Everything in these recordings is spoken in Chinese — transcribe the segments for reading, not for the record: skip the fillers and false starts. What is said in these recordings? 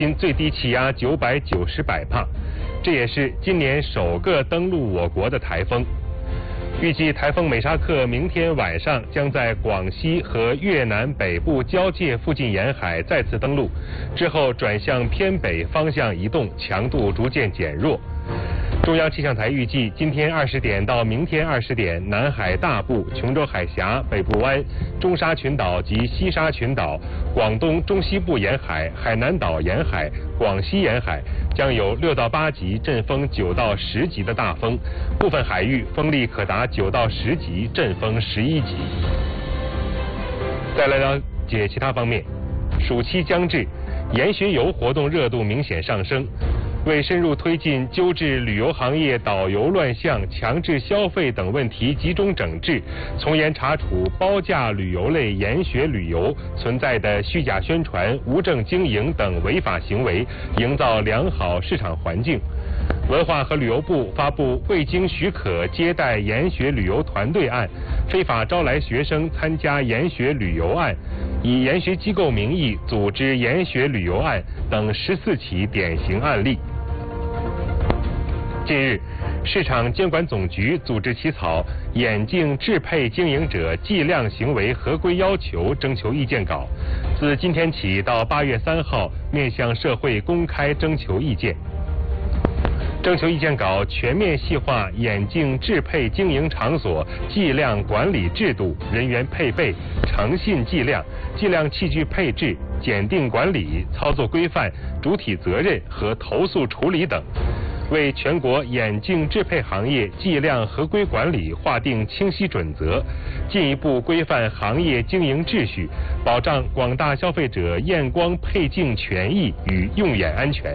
今最低气压990百帕，这也是今年首个登陆我国的台风。预计台风美沙克明天晚上将在广西和越南北部交界附近沿海再次登陆，之后转向偏北方向移动，强度逐渐减弱。中央气象台预计，今天20点到明天20点，南海大部、琼州海峡、北部湾、中沙群岛及西沙群岛、广东中西部沿海、海南岛沿海、广西沿海将有6到8级，阵风9到10级的大风，部分海域风力可达9到10级，阵风11级。再来了解其他方面，暑期将至，研学游活动热度明显上升。为深入推进纠治旅游行业导游乱象、强制消费等问题集中整治，从严查处包价旅游类研学旅游存在的虚假宣传、无证经营等违法行为，营造良好市场环境。文化和旅游部发布未经许可接待研学旅游团队案、非法招来学生参加研学旅游案、以研学机构名义组织研学旅游案等14起典型案例。近日，市场监管总局组织起草《眼镜制配经营者计量行为合规要求》征求意见稿，自今天起到8月3号面向社会公开征求意见。征求意见稿全面细化眼镜制配经营场所计量管理制度、人员配备、诚信计量、计量器具配置、检定管理、操作规范、主体责任和投诉处理等，为全国眼镜制配行业计量合规管理划定清晰准则，进一步规范行业经营秩序，保障广大消费者验光配镜权益与用眼安全。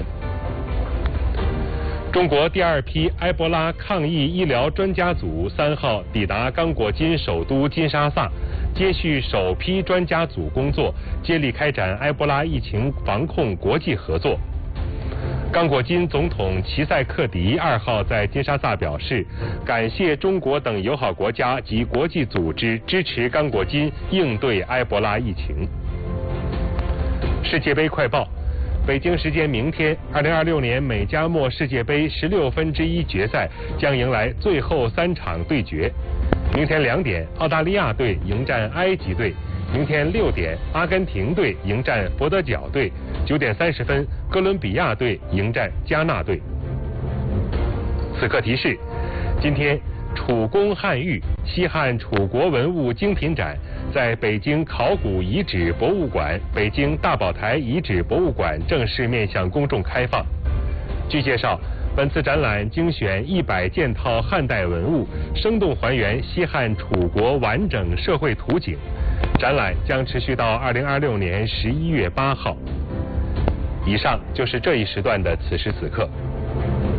中国第2批埃博拉抗疫医疗专家组3号抵达刚果金首都金沙萨，接续首批专家组工作，接力开展埃博拉疫情防控国际合作。刚果金总统齐塞克迪2号在金沙萨表示，感谢中国等友好国家及国际组织支持刚果金应对埃博拉疫情。世界杯快报。北京时间明天，2026年美加墨世界杯16分之一决赛将迎来最后3场对决。明天2点，澳大利亚队迎战埃及队；明天6点，阿根廷队迎战佛得角队；9点30分，哥伦比亚队迎战加纳队。此刻提示：今天，楚宫汉玉西汉楚国文物精品展在北京考古遗址博物馆、北京大宝台遗址博物馆正式面向公众开放。据介绍，本次展览精选100件套汉代文物，生动还原西汉楚国完整社会图景。展览将持续到2026年11月8号。以上就是这一时段的此时此刻。